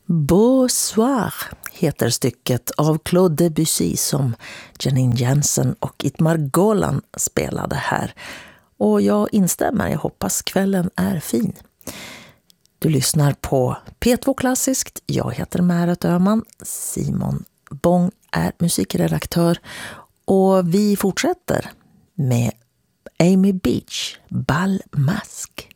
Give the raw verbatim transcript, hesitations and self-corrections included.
Beau Soir heter stycket av Claude Debussy som Janine Jensen och Itmar Golan spelade här. Och jag instämmer, jag hoppas kvällen är fin. Du lyssnar på P två Klassiskt, jag heter Märet Öhman, Simon Bång är musikredaktör och vi fortsätter med Amy Beach, Bal Masque.